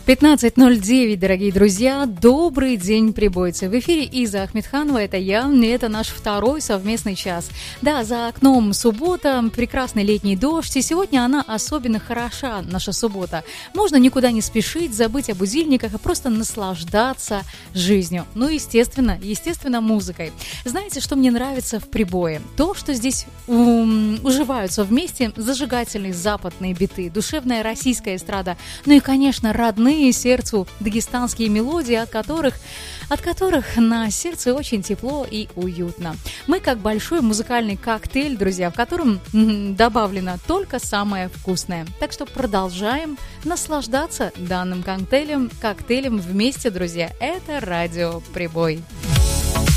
15:09, дорогие друзья, добрый день, прибойцы. В эфире Иза Ахмедханова, это я, и это наш второй совместный час. Да, за окном суббота, прекрасный летний дождь, и сегодня она особенно хороша, наша суббота. Можно никуда не спешить, забыть о будильниках, а просто наслаждаться жизнью. Ну, естественно, музыкой. Знаете, что мне нравится в прибое? То, что здесь уживаются вместе зажигательные западные биты, душевная российская эстрада, ну и, конечно, родные сердцу дагестанские мелодии, от которых на сердце очень тепло и уютно. Мы как большой музыкальный коктейль, друзья, в котором добавлено только самое вкусное. Так что продолжаем наслаждаться данным коктейлем вместе, друзья. Это радио Прибой.